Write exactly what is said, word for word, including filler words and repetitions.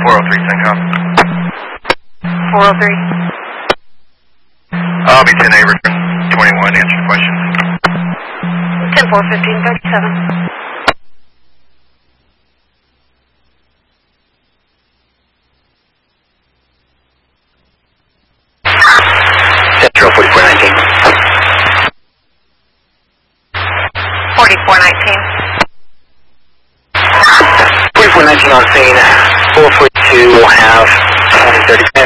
four oh three, CENTCOM. four oh three. I'll be ten Averton, twenty-one, answer the question. ten four fifteen thirty-seven. Central forty-four nineteen. forty-four nineteen. forty-four nineteen on scene, four forty-two will have twenty thirty.